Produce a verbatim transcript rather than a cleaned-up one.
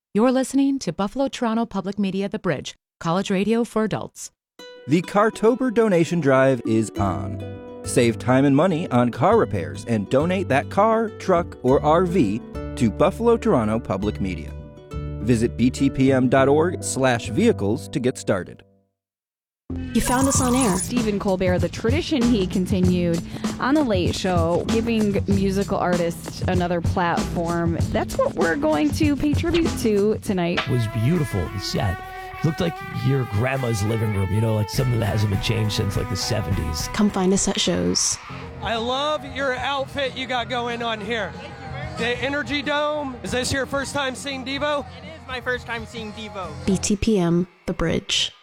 You're listening to Buffalo Toronto Public Media The Bridge, college radio for adults. The Cartober donation drive is on. Save time and money on car repairs and donate that car, truck, or R V to Buffalo Toronto Public Media. Visit btpm.org slash vehicles to get started. You found us on air. Stephen Colbert, the tradition he continued on The Late Show, giving musical artists another platform. That's what we're going to pay tribute to tonight. It was beautiful, the set. It looked like your grandma's living room, you know, like something that hasn't been changed since like the seventies. Come find us at shows. I love your outfit you got going on here. The Energy Dome. Is this your first time seeing Devo? It is my first time seeing Devo. B T P M, The Bridge.